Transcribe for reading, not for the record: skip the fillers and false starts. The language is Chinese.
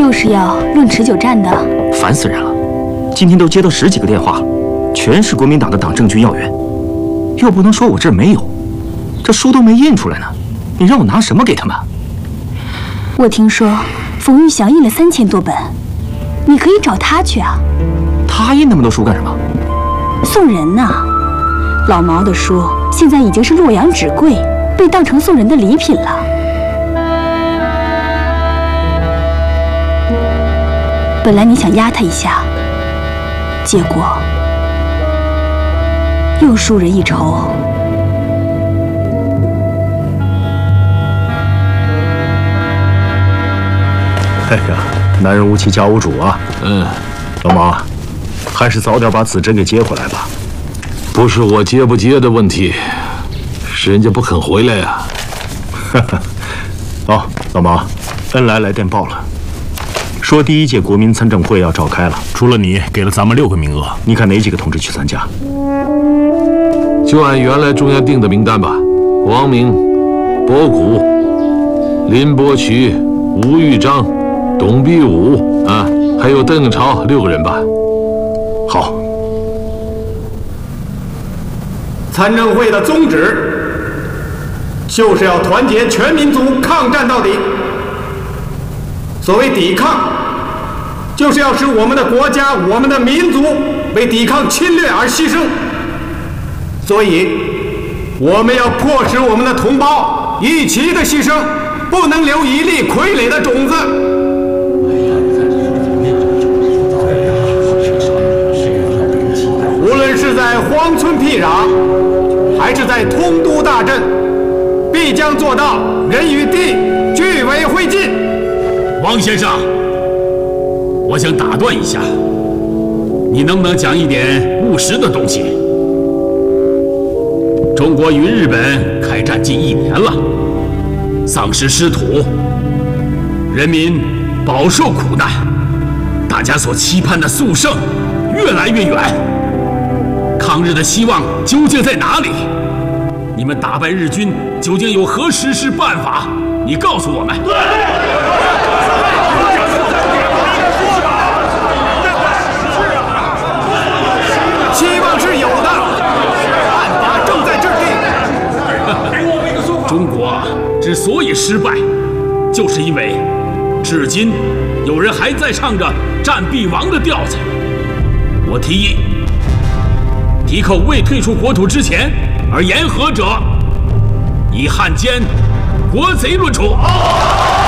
就是要论持久战的。 烦死人了！今天都接到10几个电话了，全是国民党的党政军要员，又不能说我这儿没有，这书都没印出来呢，你让我拿什么给他们？ 我听说冯玉祥印了3000多本，你可以找他去啊。 他印那么多书干什么？ 送人呐！老毛的书现在已经是洛阳纸贵，被当成送人的礼品了。本来你想压他一下，结果又输人一筹。 哎呀，男人无妻家无主啊！老毛，还是早点把子珍给接回来吧。 不是我接不接的问题，是人家不肯回来呀。 哦，老毛，恩来电报了，说第1届国民参政会要召开了，除了你，给了咱们6个名额，你看哪几个同志去参加？ 就按原来中央定的名单吧，王明、博古、林伯渠、吴玉章、董必武啊，还有邓超6个人吧。 好。 参政会的宗旨就是要团结全民族抗战到底。所谓抵抗，就是要使我们的国家、我们的民族为抵抗侵略而牺牲。所以，我们要迫使我们的同胞一起的牺牲，不能留一粒傀儡的种子。无论是在荒村僻壤，还是在通都大镇，必将做到人与地俱为灰烬。 王先生，我想打断一下，你能不能讲一点务实的东西？中国与日本开战近1年了，丧失失土，人民饱受苦难，大家所期盼的速胜越来越远。抗日的希望究竟在哪里？你们打败日军究竟有何实施办法？你告诉我们。 希望是有的，办法正在制定。 中国之所以失败，就是因为至今有人还在唱着战必亡的调子。我提议，敌寇未退出国土之前而言和者，以汉奸、国贼论处。